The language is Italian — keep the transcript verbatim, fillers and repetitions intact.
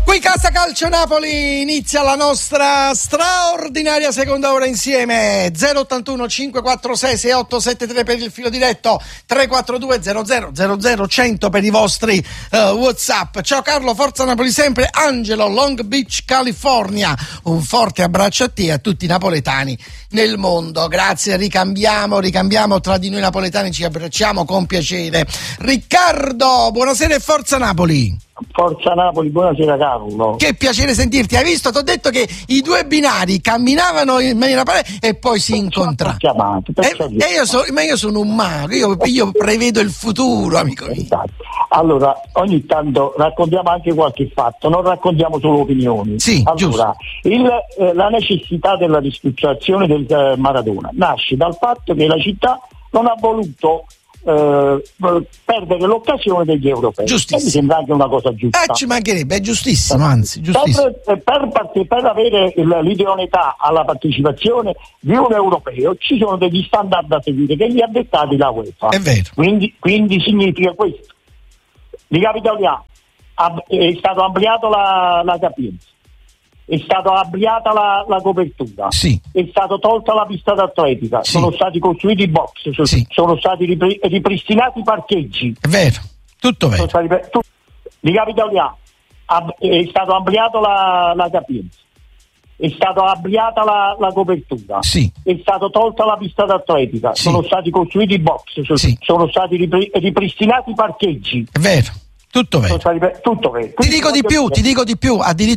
Qui Casa Calcio Napoli, inizia la nostra straordinaria seconda ora insieme. Zero ottantuno cinquecentoquarantasei sessantottosessantatré per il filo diretto, tre quattro due zero zero zero zero cento per i vostri uh, WhatsApp. Ciao Carlo, forza Napoli sempre. Angelo, Long Beach, California. Un forte abbraccio a te e a tutti i napoletani nel mondo. Grazie, ricambiamo, ricambiamo tra di noi napoletani, ci abbracciamo con piacere. Riccardo, buonasera e forza Napoli. Forza Napoli, buonasera Carlo. Che piacere sentirti. Hai visto? Ti ho detto che i due binari camminavano in maniera pari e poi si incontravano. E, e io so, ma io sono un mago, io, io prevedo il futuro, amico mio. Esatto. Allora, ogni tanto raccontiamo anche qualche fatto, non raccontiamo solo opinioni. Sì, allora, il, eh, la necessità della ristrutturazione del eh, Maradona nasce dal fatto che la città non ha voluto Uh, perdere l'occasione degli europei. Giustissimo. E mi sembra anche una cosa giusta. Eh, ci mancherebbe, è giustissimo, anzi, giustissimo. Per, per, per avere l'idoneità alla partecipazione di un europeo ci sono degli standard da seguire che gli ha dettati la UEFA. È vero. Quindi, quindi significa questo. Di Capitoliano è stato ampliato la, la capienza. È stata ampliata la, la copertura, sì. È stata tolta la pista d'atletica, sì. Sono stati costruiti i box, sono, sì. sono stati ripri- ripristinati i parcheggi. È vero, tutto vero. Sono stati, tu, di Capitoliano è stato ampliato la, la capienza, è stata ampliata la, la copertura, sì. È stata tolta la pista d'atletica, sì. Sono stati costruiti i box, sono, sì. sono stati ripri- ripristinati i parcheggi. È vero. Tutto vero. Tutto vero. Ti dico di più, ti dico di più, addirittura